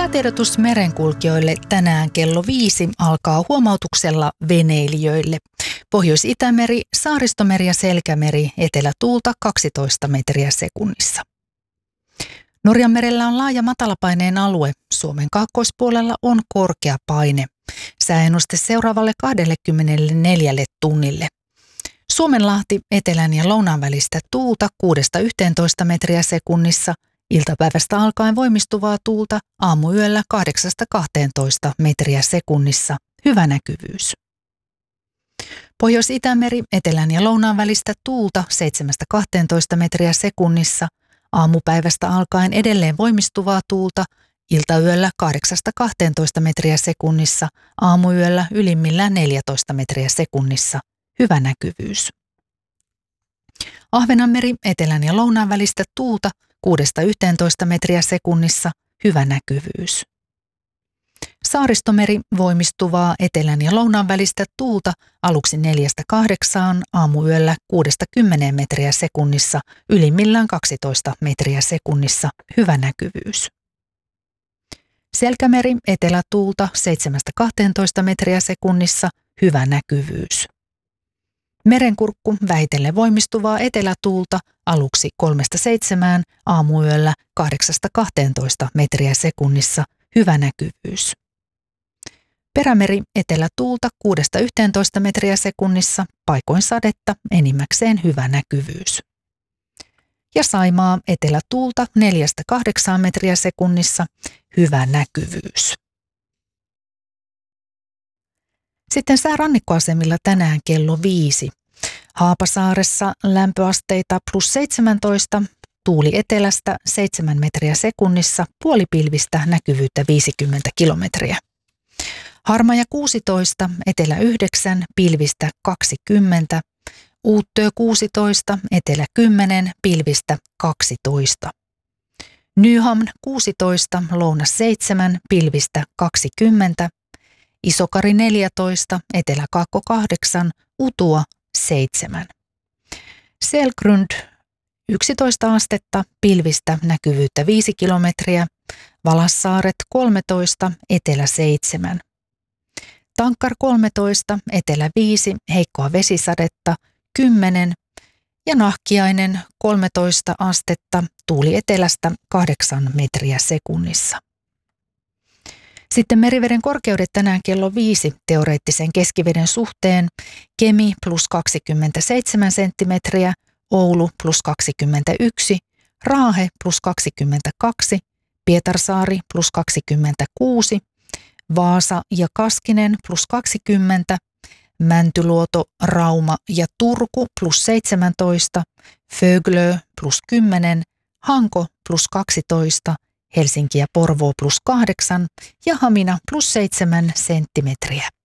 Säätiedotus merenkulkijoille tänään kello 5 alkaa huomautuksella veneilijöille. Pohjois-Itämeri, Saaristomeri ja Selkämeri, etelätuulta 12 metriä sekunnissa. Norjanmerellä on laaja matalapaineen alue. Suomen kaakkoispuolella on korkea paine. Sääennuste seuraavalle 24 tunnille. Suomenlahti, etelän ja lounaan välistä tuulta 6–11 metriä sekunnissa. Iltapäivästä alkaen voimistuvaa tuulta aamuyöllä 8–12 metriä sekunnissa. Hyvä näkyvyys. Pohjois-Itämeri, etelän ja lounaan välistä tuulta 7–12 metriä sekunnissa. Aamupäivästä alkaen edelleen voimistuvaa tuulta. Iltayöllä 8–12 metriä sekunnissa. Aamuyöllä ylimmillään 14 metriä sekunnissa. Hyvä näkyvyys. Ahvenanmeri, etelän ja lounaan välistä tuulta 6–11 metriä sekunnissa. Hyvä näkyvyys. Saaristomeri, voimistuvaa etelän ja lounaan välistä tuulta aluksi 4–8, aamuyöllä 6–10 metriä sekunnissa, ylimmillään 12 metriä sekunnissa. Hyvä näkyvyys. Selkämeri, etelätuulta 7–12 metriä sekunnissa. Hyvä näkyvyys. Merenkurkku, vähitellen voimistuvaa etelätuulta aluksi 3–7, aamuyöllä 8–12 metriä sekunnissa. Hyvä näkyvyys. Perämeri, etelätuulta 6–11 metriä sekunnissa, paikoin sadetta, enimmäkseen hyvä näkyvyys. Ja Saimaa, etelätuulta 4–8 metriä sekunnissa, hyvä näkyvyys. Sitten sää rannikkoasemilla tänään kello 5. Haapasaaressa lämpöasteita +17, tuuli etelästä 7 metriä sekunnissa, puolipilvistä, näkyvyyttä 50 kilometriä. Harmaja 16, etelä 9, pilvistä 20, Uuttöö 16, etelä 10, pilvistä 12. Nyhamn 16, lounas 7, pilvistä 20, Isokari 14, etelä-kaakko 8, Utua 7. Selgrund 11 astetta, pilvistä, näkyvyyttä 5 kilometriä, Valassaaret 13, etelä 7. Tankkar 13, etelä 5, heikkoa vesisadetta 10 ja Nahkiainen 13 astetta, tuuli etelästä 8 metriä sekunnissa. Sitten meriveden korkeudet tänään kello 5 teoreettisen keskiveden suhteen. Kemi +27 senttimetriä, Oulu +21, Raahe +22, Pietarsaari +26, Vaasa ja Kaskinen +20, Mäntyluoto, Rauma ja Turku +17, Föglö +10, Hanko +12, Helsinki ja Porvoo +8 ja Hamina +7 senttimetriä.